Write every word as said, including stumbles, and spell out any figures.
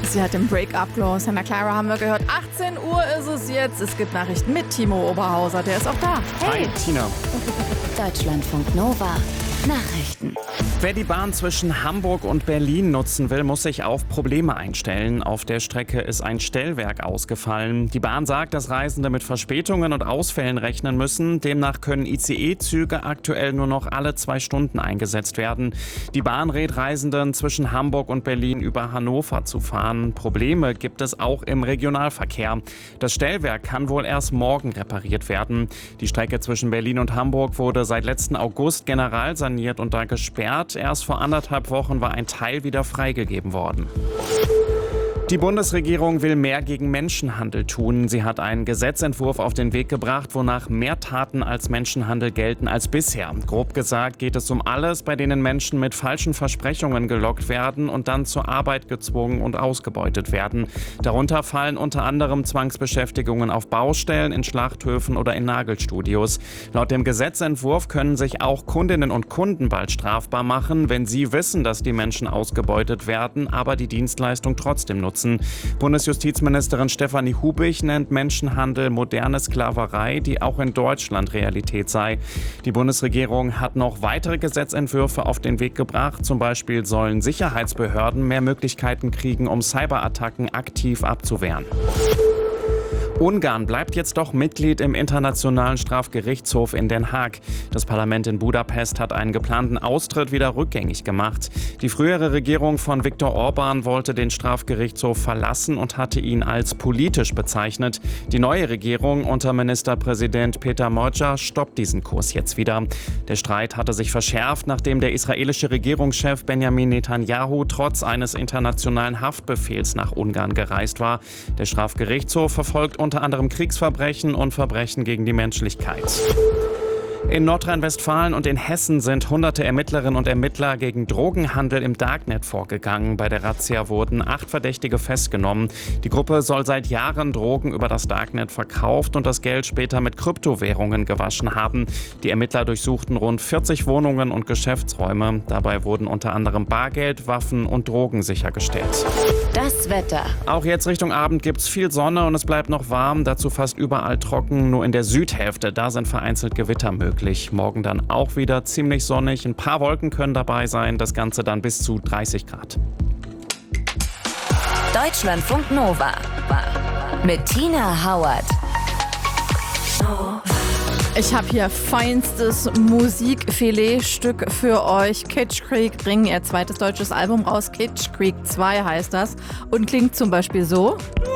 Sie hat den Break-up-Glow. Santa Clara haben wir gehört. achtzehn Uhr ist es jetzt. Es gibt Nachrichten mit Timo Oberhauser. Der ist auch da. Hey. Hi, Tina. Deutschlandfunk Nova. Nachrichten. Wer die Bahn zwischen Hamburg und Berlin nutzen will, muss sich auf Probleme einstellen. Auf der Strecke ist ein Stellwerk ausgefallen. Die Bahn sagt, dass Reisende mit Verspätungen und Ausfällen rechnen müssen. Demnach können I C E-Züge aktuell nur noch alle zwei Stunden eingesetzt werden. Die Bahn rät Reisenden, zwischen Hamburg und Berlin über Hannover zu fahren. Probleme gibt es auch im Regionalverkehr. Das Stellwerk kann wohl erst morgen repariert werden. Die Strecke zwischen Berlin und Hamburg wurde seit letzten August generalsaniert und da gesperrt. Erst vor anderthalb Wochen war ein Teil wieder freigegeben worden. Die Bundesregierung will mehr gegen Menschenhandel tun. Sie hat einen Gesetzentwurf auf den Weg gebracht, wonach mehr Taten als Menschenhandel gelten als bisher. Grob gesagt geht es um alles, bei denen Menschen mit falschen Versprechungen gelockt werden und dann zur Arbeit gezwungen und ausgebeutet werden. Darunter fallen unter anderem Zwangsbeschäftigungen auf Baustellen, in Schlachthöfen oder in Nagelstudios. Laut dem Gesetzentwurf können sich auch Kundinnen und Kunden bald strafbar machen, wenn sie wissen, dass die Menschen ausgebeutet werden, aber die Dienstleistung trotzdem nutzen. Bundesjustizministerin Stefanie Hubich nennt Menschenhandel moderne Sklaverei, die auch in Deutschland Realität sei. Die Bundesregierung hat noch weitere Gesetzentwürfe auf den Weg gebracht. Zum Beispiel sollen Sicherheitsbehörden mehr Möglichkeiten kriegen, um Cyberattacken aktiv abzuwehren. Ungarn bleibt jetzt doch Mitglied im Internationalen Strafgerichtshof in Den Haag. Das Parlament in Budapest hat einen geplanten Austritt wieder rückgängig gemacht. Die frühere Regierung von Viktor Orban wollte den Strafgerichtshof verlassen und hatte ihn als politisch bezeichnet. Die neue Regierung unter Ministerpräsident Peter Magyar stoppt diesen Kurs jetzt wieder. Der Streit hatte sich verschärft, nachdem der israelische Regierungschef Benjamin Netanyahu trotz eines internationalen Haftbefehls nach Ungarn gereist war. Der Strafgerichtshof verfolgt unter anderem Kriegsverbrechen und Verbrechen gegen die Menschlichkeit. In Nordrhein-Westfalen und in Hessen sind hunderte Ermittlerinnen und Ermittler gegen Drogenhandel im Darknet vorgegangen. Bei der Razzia wurden acht Verdächtige festgenommen. Die Gruppe soll seit Jahren Drogen über das Darknet verkauft und das Geld später mit Kryptowährungen gewaschen haben. Die Ermittler durchsuchten rund vierzig Wohnungen und Geschäftsräume. Dabei wurden unter anderem Bargeld, Waffen und Drogen sichergestellt. Das Wetter. Auch jetzt Richtung Abend gibt's viel Sonne und es bleibt noch warm. Dazu fast überall trocken. Nur in der Südhälfte, da sind vereinzelt Gewitter möglich. Morgen dann auch wieder ziemlich sonnig. Ein paar Wolken können dabei sein. Das Ganze dann bis zu dreißig Grad. Deutschlandfunk Nova. Mit Tina Hauert. Ich habe hier feinstes Musikfiletstück für euch. Kitsch Creek bringen ihr zweites deutsches Album raus. Kitsch Creek zwei heißt das und klingt zum Beispiel so.